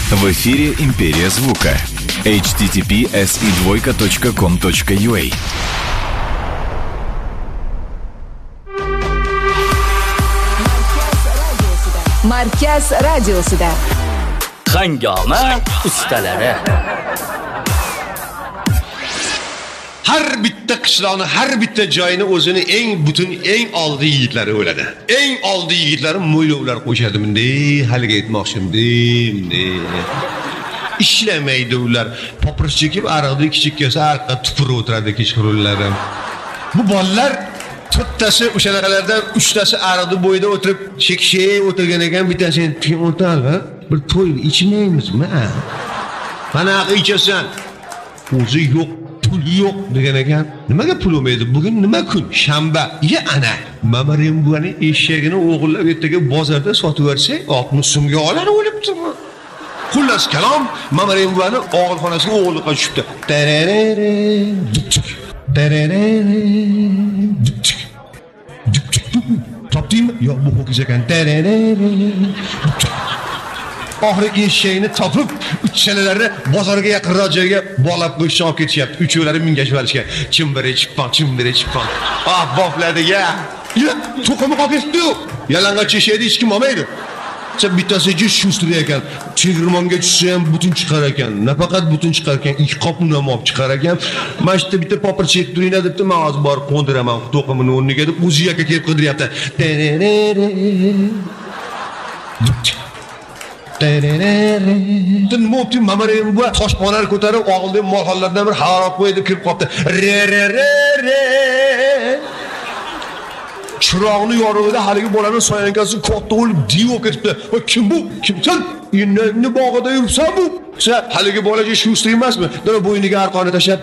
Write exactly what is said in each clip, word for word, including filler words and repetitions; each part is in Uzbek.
В эфире «Империя звука». эйч ти ти пи эс и двойка точка ком точка ю а. Markaz radiosida. Hangoma ustalari. Har bitta qishloqni, har bitta joyini o'zini eng butun, eng oldi yigitlari o'ladi. Eng oldi yigitlari mo'ylovlar qo'shadi bunday, haliga aytmoqchimdi. Ishlamaydi ular. Popir chekib, ariqni kichik kelsa, ariqqa tupurib o'tiradi kechqurunlari. Bu bolalar to'ttasi o'shalardan uchtasi ariqni bo'yida o'tirib, chekishib o'tirgan ekan, bittasini "Kim o'targa? Bir to'y ichmaymizmi? Qanaqa ichasan?" O'zi yo'q. Pul yo'q degan ekan. Nimaga pul olmaydi? Bugun nima kun? Shanba. Ya ana. Mamarim buvani eshagini o'g'irlab ertaga bozorda sotib bersak, oltmish so'mga olar o'libdimi? Xullas kalom, Mamarim buvani og'ilxonasiga o'g'irlikqa tushibdi. Tararara. Tararara. Topdingmi? Yo'q, bu ho'kiz ekan. Tararara. Oxirgi eshakni topib, uchalalarni bozorga yaqinroq joyga bog'lab qo'yishni olib ketishyapti. Uchovlari mingashib olishgan. Chimbiri chippon, chimbiri chippon. Ah, boflardiga. Ya, to'qimi qolib ketdi. Yalang'och eshakni hech kim olmaydi. Sen bittasi jish shustri ekan. Chegirmonga tushsa ham butun chiqar ekan. Nafaqat butun chiqar ekan, ikki qopni ham olib chiqar ekan. Mana shu bitta popir chek turinglar debdi, men hozir borib qo'ndiraman to'qimini o'rniga deb o'zi yakka kelib qidiryapti. Nima o'tdi? Mamarim bu toshponar ko'tarib, og'ildan molxonlardan bir xarob qo'ydi, kirib qopti. Re re re re. Chiroqni yorug'ida haligi bolaning soyankasi katta bo'lib div o'qib ketibdi. Va kim bu? Kimsan? Innani bog'ida yuribsan bu? Sen haligi bolaga shusti emasmi? Dana bo'yniga arqonni tashlab.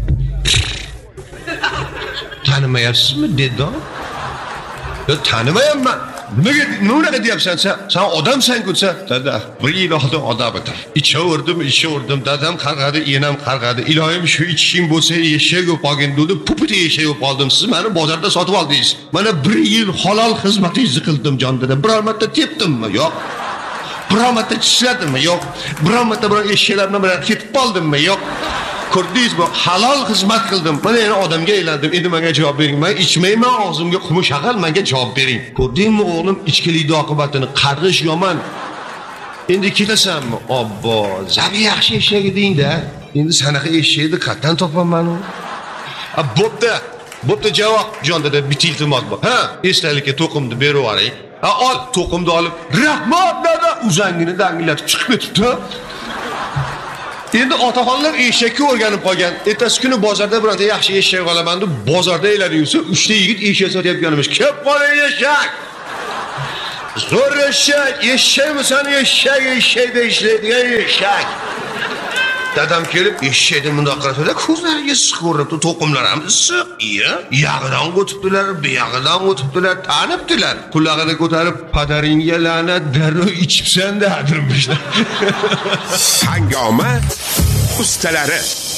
Tanimayapsizmi dedi. Yo, tanimayapman. Nimaga nima deyapsan sen? Sen odamsan-ku sen. Dada, bir yil oldin odam edim. Ichaverdim, ichaverdim. Dadam qarg'adi, enam qarg'adi. Iloyim shu ichishing bo'lsa, eshak bo'lib qolgin dedi. Pupiti eshak bo'lib qoldim. Siz meni bozorda sotib oldingiz. Mana bir yil halol xizmatingizni qildim jon dada. Biror marta tepdimmi? Yo'q. Biror marta chisladimmi? Yo'q. Biror marta biror eshaklarni bilan ketib qoldimmi? Yo'q. Ko'rdingizmi? Halol xizmat qildim. Mana endi odamga aylandim. Endi menga javob bering. Men ichmayman, og'zimga qumush aqal, menga javob bering. Ko'rdingmi o'g'lim, ichkilikning oqibatini? Qarg'ish yomon. Endi ketasanmi? Obbo, zabi yaxshi eshak eding-da. Endi sanaqa eshakni qayerdan topaman u? A, bo'pti. Bo'pti javob jon dada, bitta iltimos bor. Ha, esdalikka to'qimni berib yuboring. Ha, ol, to'qimni olib, rahmat dada, uzangini dangillatib chiqib ketibdi. Endi otaxonlar eshakka o'rganib qolgan. Ertasi kuni bozorda bironta yaxshi eshak olaman deb bozorda aylanib-yursa, uchta yigit eshak sotayotganimiz. Kelib qoling eshak. Zo'r eshak, eshakmisan eshak, eshakda ishlaydigan eshak. Dadam kelib eshakni bundoq qarasa, ko'zlariga siq ko'rinibdi, to'qimlar ham siq. Iya, yog'idan o'tibdilar, buyog'idan o'tibdilar, tanibdilar. Qulog'ini ko'tarib, "Padaringga la'nat, darrov ichibsan" dedirmishlar. Hangoma ustalari.